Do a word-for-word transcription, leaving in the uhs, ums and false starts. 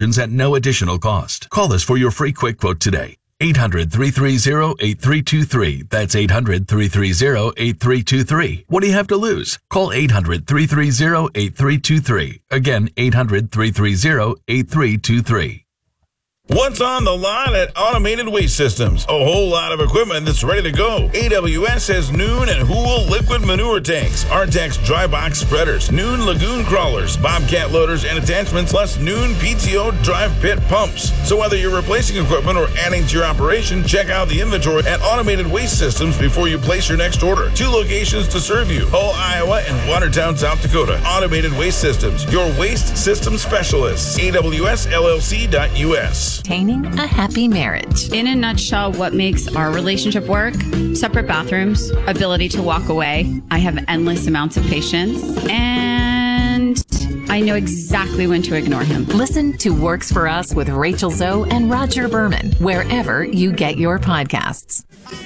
at no additional cost. Call us for your free quick quote today. eight hundred, three three zero, eight three two three. That's eight hundred, three three zero, eight three two three. What do you have to lose? Call eight hundred, three three zero, eight three two three. Again, eight hundred, three three zero, eight three two three. What's on the line at Automated Waste Systems? A whole lot of equipment that's ready to go. A W S has Noon and Hool liquid manure tanks, Artex dry box spreaders, Noon lagoon crawlers, Bobcat loaders and attachments, plus Noon P T O drive pit pumps. So whether you're replacing equipment or adding to your operation, check out the inventory at Automated Waste Systems before you place your next order. Two locations to serve you: Hull, Iowa and Watertown, South Dakota. Automated Waste Systems, your waste system specialists. A W S L L C dot U S. Maintaining a happy marriage. In a nutshell, what makes our relationship work? Separate bathrooms, ability to walk away. I have endless amounts of patience, and I know exactly when to ignore him. Listen to Works for Us with Rachel Zoe and Roger Berman, wherever you get your podcasts.